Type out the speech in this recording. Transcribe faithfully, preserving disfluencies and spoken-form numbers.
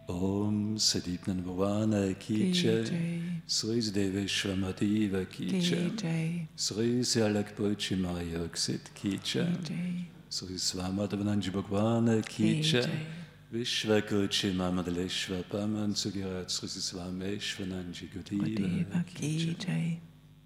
Om Sadipnan Bhavana Ki Jai, Sri Deveshwamativa Ki Jai, Sri Sialakpochi Marioksit Ki Jai, Sri Swamadvananji Bhagwana Ki Jai, Vishvakochi Mamadaleshwa Paman Sugirat Sri Swameshwananji Godiva Ki Jai.